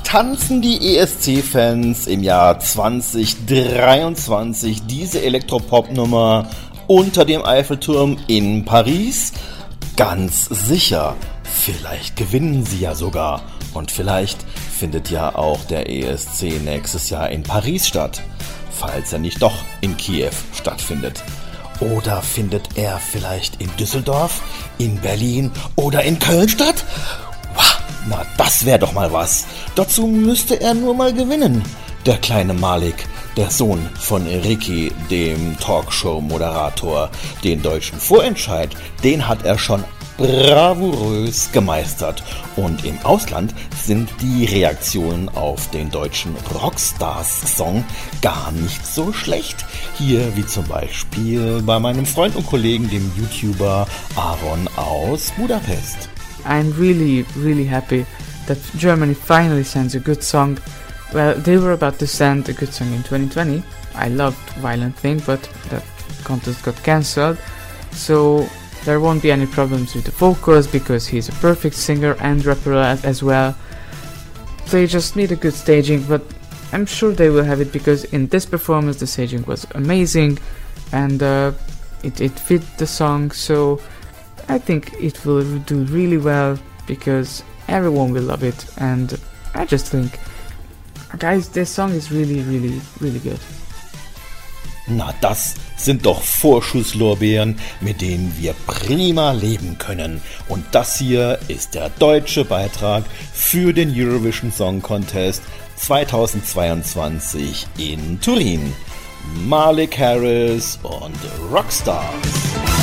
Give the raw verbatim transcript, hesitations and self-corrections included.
tanzen die E S C-Fans im Jahr zwanzig dreiundzwanzig diese Elektropop-Nummer unter dem Eiffelturm in Paris? Ganz sicher. Vielleicht gewinnen sie ja sogar. Und vielleicht findet ja auch der E S C nächstes Jahr in Paris statt, falls er nicht doch in Kiew stattfindet. Oder findet er vielleicht in Düsseldorf, in Berlin oder in Köln statt? Wow, na, das wäre doch mal was. Dazu müsste er nur mal gewinnen. Der kleine Malik, der Sohn von Ricky, dem Talkshow-Moderator. Den deutschen Vorentscheid, den hat er schon bravourös gemeistert. Und im Ausland sind die Reaktionen auf den deutschen Rockstars-Song gar nicht so schlecht. Hier wie zum Beispiel bei meinem Freund und Kollegen, dem YouTuber Aaron aus Budapest. I'm really, really happy that Germany finally sends a good song. Well, they were about to send a good song in twenty twenty. I loved Violent Thing, but that contest got cancelled. So there won't be any problems with the vocals because he's a perfect singer and rapper as, as well. They just need a good staging, but I'm sure they will have it because in this performance the staging was amazing and uh, it, it fit the song, so I think it will do really well because everyone will love it, and I just think, guys, this song is really, really, really good. Na, das sind doch Vorschusslorbeeren, mit denen wir prima leben können. Und das hier ist der deutsche Beitrag für den Eurovision Song Contest zweitausendzweiundzwanzig in Turin. Malik Harris und Rockstars.